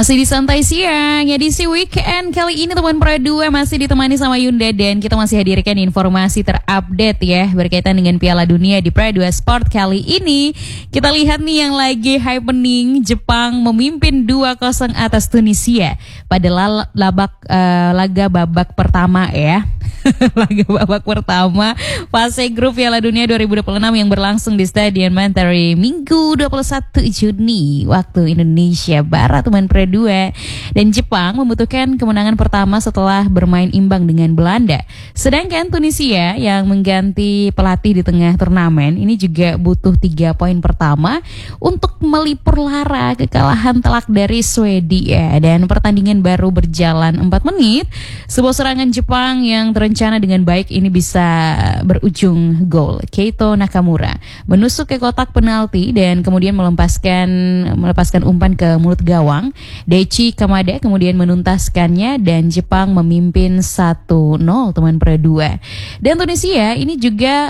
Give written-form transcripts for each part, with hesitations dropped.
Masih di Santai Siang, edisi weekend kali ini teman Pro 2 masih ditemani sama Yunda dan kita masih hadirkan informasi terupdate ya berkaitan dengan Piala Dunia di Pro 2 Sport kali ini. Kita lihat nih yang lagi happening, Jepang memimpin 2-0 atas Tunisia pada laga babak pertama ya. Laga babak pertama fase grup Piala Dunia 2026 yang berlangsung di Stadion Mantari Minggu 21 Juni waktu Indonesia Barat teman Pro 2. Dan Jepang membutuhkan kemenangan pertama setelah bermain imbang dengan Belanda. Sedangkan Tunisia yang mengganti pelatih di tengah turnamen ini juga butuh 3 poin pertama untuk melipur lara kekalahan telak dari Swedia. Dan pertandingan baru berjalan 4 menit. Sebuah serangan Jepang yang terencana dengan baik ini bisa berujung gol. Keito Nakamura menusuk ke kotak penalti dan kemudian melepaskan umpan ke mulut gawang. Daichi Kamada kemudian menuntaskannya dan Jepang memimpin 1-0 teman Pro 2. Dan Tunisia ini juga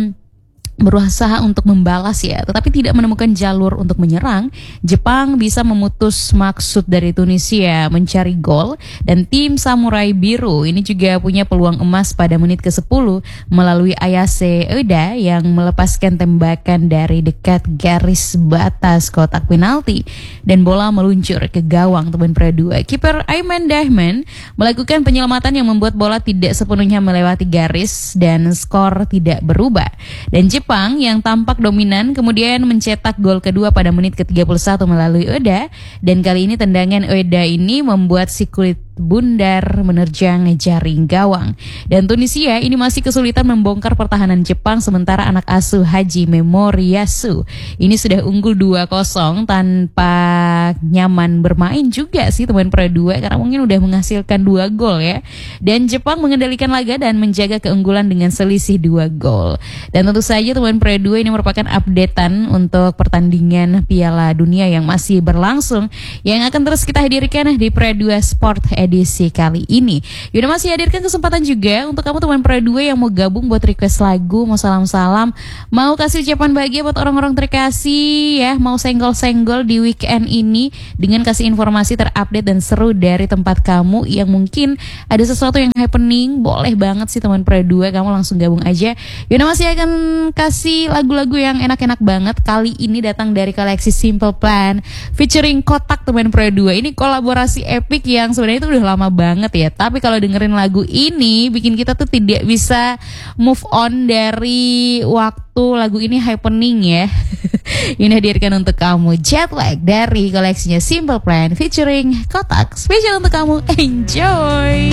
berusaha untuk membalas ya, tetapi tidak menemukan jalur untuk menyerang. Jepang bisa memutus maksud dari Tunisia mencari gol dan tim Samurai Biru ini juga punya peluang emas pada menit ke-10 melalui Ayase Eda yang melepaskan tembakan dari dekat garis batas kotak penalti dan bola meluncur ke gawang teman Pro 2. Kiper Aiman Dahman melakukan penyelamatan yang membuat bola tidak sepenuhnya melewati garis dan skor tidak berubah. Dan Jepang yang tampak dominan kemudian mencetak gol kedua pada menit ke-31 melalui Eda dan kali ini tendangan Eda ini membuat si kulit bundar menerjang jaring gawang. Dan Tunisia ini masih kesulitan membongkar pertahanan Jepang sementara anak asuh Haji Memoriyasu ini sudah unggul 2-0 tanpa nyaman bermain juga sih teman Pro 2 karena mungkin udah menghasilkan 2 gol ya. Dan Jepang mengendalikan laga dan menjaga keunggulan dengan selisih 2 gol. Dan tentu saja teman Pro 2 ini merupakan updatean untuk pertandingan Piala Dunia yang masih berlangsung yang akan terus kita hadirkan di Pro 2 Sport edisi kali ini. Yaudah masih hadirkan kesempatan juga untuk kamu teman Pro 2 yang mau gabung buat request lagu, mau salam-salam, mau kasih ucapan bahagia buat orang-orang terkasih ya, mau senggol-senggol di weekend ini dengan kasih informasi terupdate dan seru dari tempat kamu yang mungkin ada sesuatu yang happening, boleh banget sih teman Pro 2, kamu langsung gabung aja. Yaudah masih akan kasih lagu-lagu yang enak-enak banget. Kali ini datang dari koleksi Simple Plan featuring Kotak teman Pro 2. Ini kolaborasi epic yang sebenarnya itu udah lama banget ya, tapi kalau dengerin lagu ini bikin kita tuh tidak bisa move on dari waktu lagu ini happening ya. Ini hadirkan untuk kamu Jet Lag dari koleksinya Simple Plan featuring Kotak, spesial untuk kamu, enjoy.